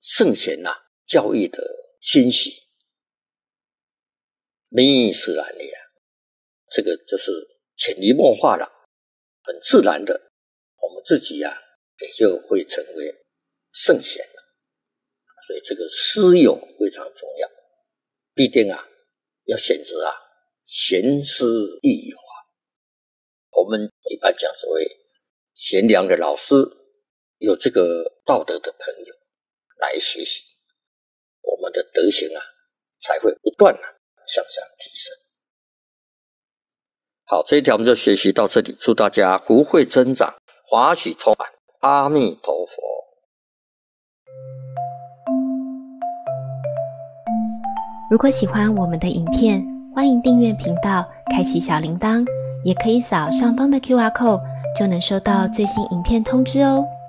圣贤教义的熏习，民自然的这个就是潜移默化了，很自然的，我们自己也就会成为圣贤了。所以这个师友非常重要，必定要选择贤师益友我们一般讲所谓贤良的老师，有这个道德的朋友来学习，我们的德行才会不断向上提升。好，这一条我们就学习到这里，祝大家福慧增长，华喜充满，阿弥陀佛。 如果喜欢我们的影片，欢迎订阅频道，开启小铃铛，也可以扫上方的 QR code， 就能收到最新影片通知哦。